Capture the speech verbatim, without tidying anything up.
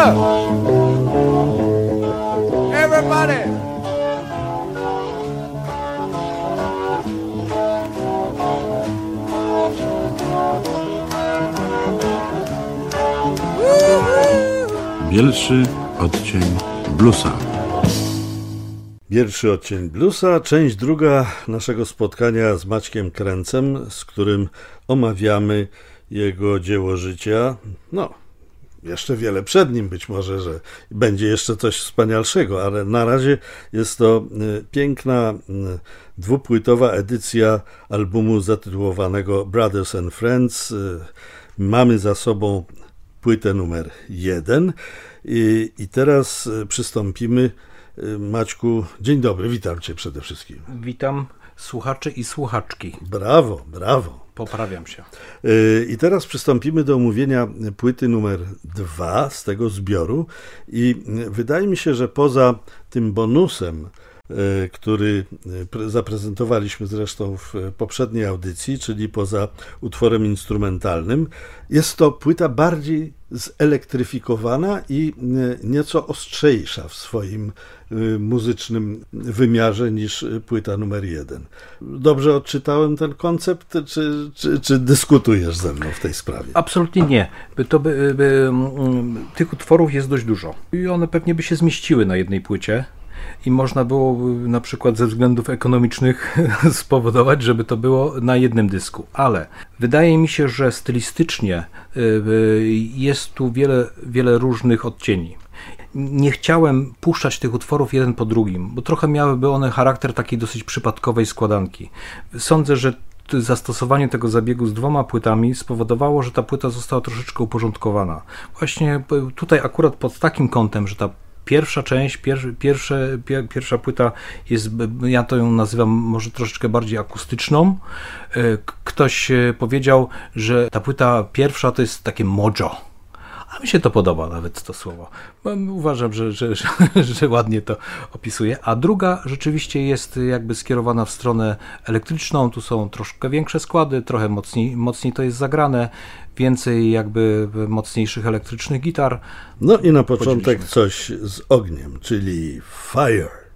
Everybody! Pierwszy odcień bluesa. Pierwszy odcień bluesa, część druga naszego spotkania z Maćkiem Kręcem, z którym omawiamy jego dzieło życia. No, jeszcze wiele przed nim, być może, że będzie jeszcze coś wspanialszego, ale na razie jest to piękna dwupłytowa edycja albumu zatytułowanego Brothers and Friends. Mamy za sobą płytę numer jeden i, i teraz przystąpimy. Maćku, dzień dobry, witam Cię przede wszystkim. Witam słuchaczy i słuchaczki. Brawo, brawo. Poprawiam się. I teraz przystąpimy do omówienia płyty numer dwa z tego zbioru i wydaje mi się, że poza tym bonusem, który zaprezentowaliśmy zresztą w poprzedniej audycji, czyli poza utworem instrumentalnym, jest to płyta bardziej zelektryfikowana i nieco ostrzejsza w swoim muzycznym wymiarze niż płyta numer jeden. Dobrze odczytałem ten koncept, czy, czy, czy dyskutujesz ze mną w tej sprawie? Absolutnie nie. To by, by, tych utworów jest dość dużo i one pewnie by się zmieściły na jednej płycie. I można było na przykład ze względów ekonomicznych spowodować, żeby to było na jednym dysku. Ale wydaje mi się, że stylistycznie jest tu wiele, wiele różnych odcieni. Nie chciałem puszczać tych utworów jeden po drugim, bo trochę miałyby one charakter takiej dosyć przypadkowej składanki. Sądzę, że zastosowanie tego zabiegu z dwoma płytami spowodowało, że ta płyta została troszeczkę uporządkowana. Właśnie tutaj akurat pod takim kątem, że ta Pierwsza część, pier, pierwsze, pier, pierwsza płyta jest, ja to ją nazywam może troszeczkę bardziej akustyczną. Ktoś powiedział, że ta płyta pierwsza to jest takie mojo. A mi się to podoba nawet to słowo. Uważam, że, że, że, że ładnie to opisuje. A druga rzeczywiście jest jakby skierowana w stronę elektryczną. Tu są troszkę większe składy, trochę mocniej, mocniej to jest zagrane. Więcej jakby mocniejszych elektrycznych gitar. No i na początek coś z ogniem, czyli Fire.